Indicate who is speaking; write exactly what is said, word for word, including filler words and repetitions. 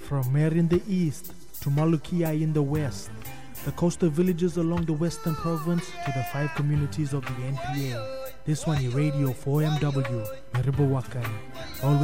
Speaker 1: From Mer in the east to Malukia in the west, the coastal villages along the western province to the five communities of the N P A. This one is Radio four M W, Maribo Wakari. Always